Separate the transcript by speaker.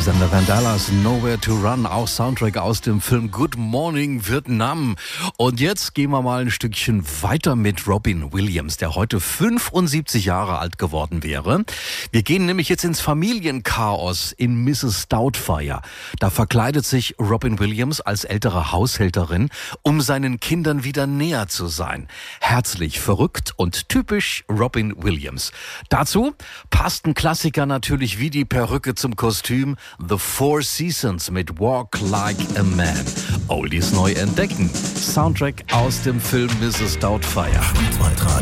Speaker 1: Alexander Vandellas, Nowhere to Run, auch Soundtrack aus dem Film Good Morning Vietnam. Und jetzt gehen wir mal ein Stückchen weiter mit Robin Williams, der heute 75 Jahre alt geworden wäre. Wir gehen nämlich jetzt ins Familienchaos in Mrs. Doubtfire. Da verkleidet sich Robin Williams als ältere Haushälterin, um seinen Kindern wieder näher zu sein. Herzlich, verrückt und typisch Robin Williams. Dazu passt ein Klassiker natürlich wie die Perücke zum Kostüm. The Four Seasons mit Walk Like a Man. Oldies neu entdecken. Soundtrack aus dem Film Mrs. Doubtfire.